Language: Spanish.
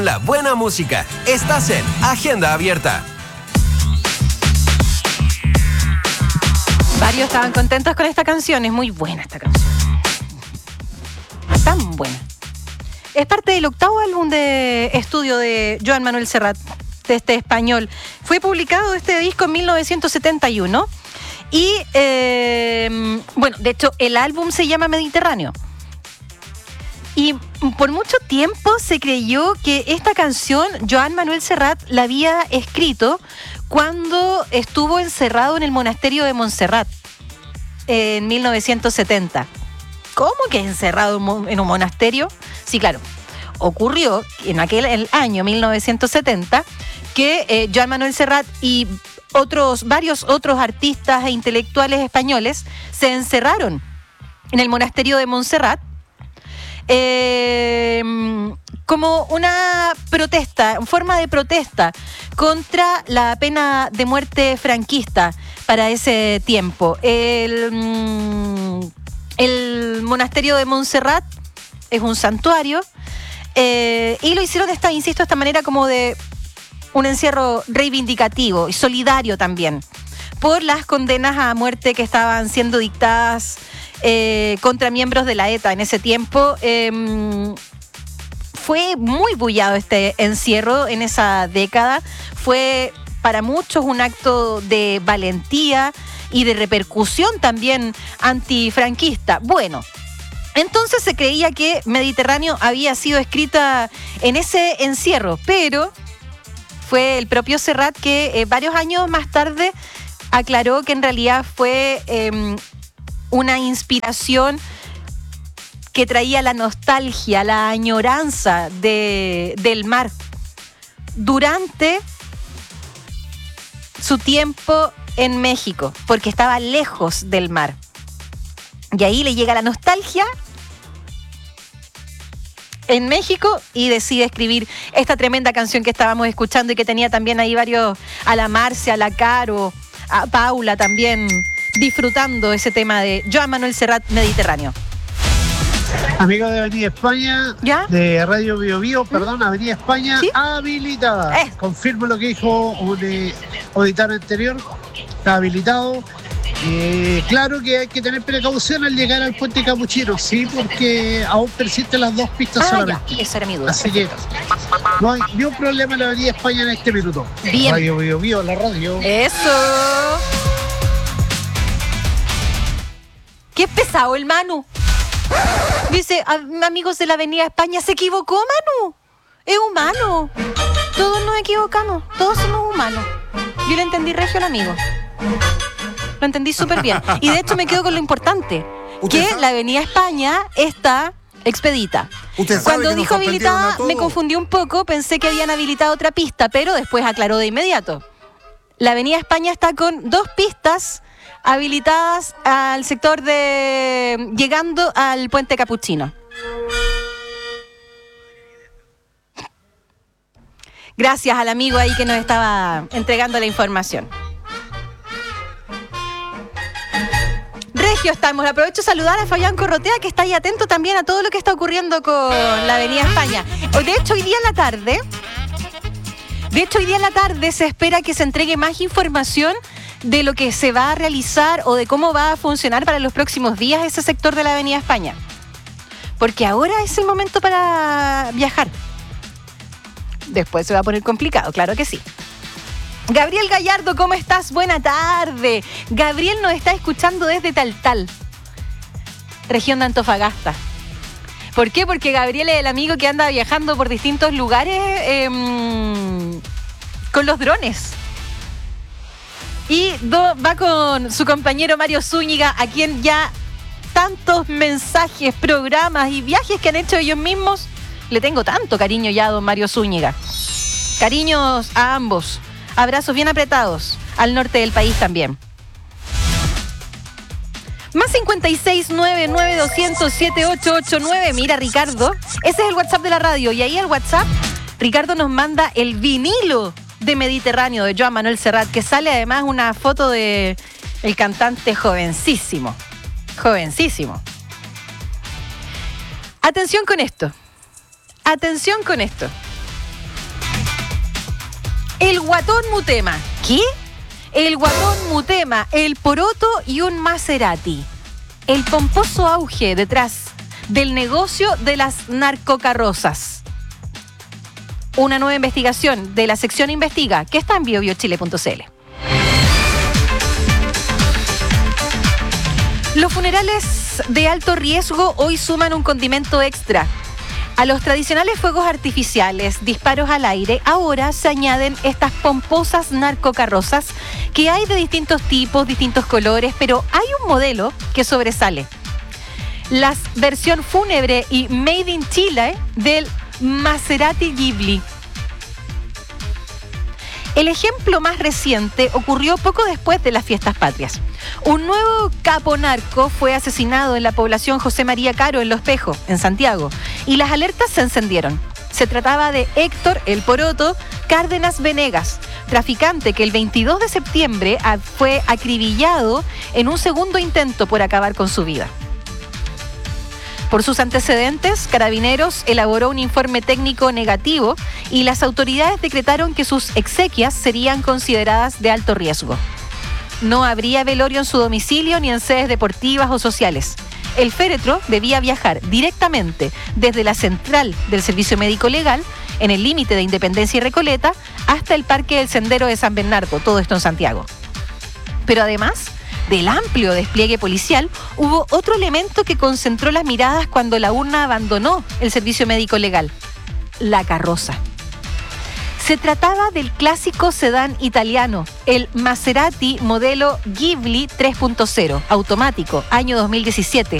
La buena música. Estás en Agenda Abierta. Varios estaban contentos con esta canción. Es muy buena esta canción. Tan buena. Es parte del 8º álbum de estudio de Joan Manuel Serrat, de este español. Fue publicado este disco en 1971. Y, bueno, de hecho, el álbum se llama Mediterráneo. Y por mucho tiempo se creyó que esta canción Joan Manuel Serrat la había escrito cuando estuvo encerrado en el monasterio de Montserrat en 1970. ¿Cómo que encerrado en un monasterio? Sí, claro. Ocurrió en el año 1970 que Joan Manuel Serrat y varios otros artistas e intelectuales españoles se encerraron en el monasterio de Montserrat como una protesta, en forma de protesta contra la pena de muerte franquista para ese tiempo. El monasterio de Montserrat es un santuario y lo hicieron de esta manera como de un encierro reivindicativo y solidario también por las condenas a muerte que estaban siendo dictadas contra miembros de la ETA en ese tiempo. Fue muy bullado este encierro en esa década. Fue para muchos un acto de valentía y de repercusión también antifranquista. Bueno, entonces se creía que Mediterráneo había sido escrita en ese encierro, pero fue el propio Serrat que varios años más tarde aclaró que en realidad fue una inspiración que traía la nostalgia, la añoranza del mar durante su tiempo en México, porque estaba lejos del mar. Y ahí le llega la nostalgia en México y decide escribir esta tremenda canción que estábamos escuchando y que tenía también ahí varios, a la Marcia, a la Caro, a Paula también disfrutando ese tema de Joan Manuel Serrat, Mediterráneo. Amigo de Avenida España, ¿ya? De Radio Bio Bio, perdón, Avenida España, ¿sí? Habilitada. Confirmo lo que dijo un auditor anterior, está habilitado. Claro que hay que tener precaución al llegar al puente Capuchino, sí, porque aún persisten las 2 pistas solamente. Ya, esa era mi duda. Así que no hay ni un problema en la Avenida España en este minuto. Bien. Radio Bio Bio, la radio. Eso. Qué pesado el Manu. Dice, amigos de la Avenida España, ¿se equivocó, Manu? Es humano. Todos nos equivocamos. Todos somos humanos. Yo le entendí regio al amigo. Lo entendí súper bien. Y de hecho me quedo con lo importante. Que la Avenida España está expedita. Cuando dijo habilitada me confundí un poco. Pensé que habían habilitado otra pista, pero después aclaró de inmediato. La Avenida España está con 2 pistas habilitadas al sector de llegando al puente Capuchino. Gracias al amigo ahí que nos estaba entregando la información. Regio estamos. Aprovecho a saludar a Fabián Corrotea, que está ahí atento también a todo lo que está ocurriendo con la Avenida España. De hecho, hoy día en la tarde se espera que se entregue más información de lo que se va a realizar o de cómo va a funcionar para los próximos días ese sector de la Avenida España. Porque ahora es el momento para viajar. Después se va a poner complicado, claro que sí. Gabriel Gallardo, ¿cómo estás? Buena tarde. Gabriel nos está escuchando desde Taltal, región de Antofagasta. ¿Por qué? Porque Gabriel es el amigo que anda viajando por distintos lugares con los drones. Y va con su compañero Mario Zúñiga, a quien ya tantos mensajes, programas y viajes que han hecho ellos mismos, le tengo tanto cariño ya a don Mario Zúñiga. Cariños a ambos. Abrazos bien apretados. Al norte del país también. Más 56992007889. Mira, Ricardo, ese es el WhatsApp de la radio. Y ahí el WhatsApp, Ricardo nos manda el vinilo de Mediterráneo de Joan Manuel Serrat, que sale además una foto de el cantante jovencísimo. Jovencísimo. Atención con esto. Atención con esto. El Guatón Mutema. ¿Qué? El Guatón Mutema, el Poroto y un Maserati. El pomposo auge detrás del negocio de las narcocarrozas. Una nueva investigación de la sección Investiga, que está en biobiochile.cl. Los funerales de alto riesgo hoy suman un condimento extra. A los tradicionales fuegos artificiales, disparos al aire, ahora se añaden estas pomposas narcocarrozas que hay de distintos tipos, distintos colores, pero hay un modelo que sobresale. La versión fúnebre y made in Chile del Maserati Ghibli. El ejemplo más reciente ocurrió poco después de las fiestas patrias. Un nuevo capo narco fue asesinado en la población José María Caro, en Los Pejos, en Santiago, y las alertas se encendieron. Se trataba de Héctor El Poroto Cárdenas Venegas, traficante que el 22 de septiembre fue acribillado en un segundo intento por acabar con su vida. Por sus antecedentes, Carabineros elaboró un informe técnico negativo y las autoridades decretaron que sus exequias serían consideradas de alto riesgo. No habría velorio en su domicilio ni en sedes deportivas o sociales. El féretro debía viajar directamente desde la central del Servicio Médico Legal, en el límite de Independencia y Recoleta, hasta el Parque del Sendero de San Bernardo, todo esto en Santiago. Pero además del amplio despliegue policial, hubo otro elemento que concentró las miradas cuando la urna abandonó el Servicio Médico Legal: la carroza. Se trataba del clásico sedán italiano, el Maserati modelo Ghibli 3.0, automático, año 2017.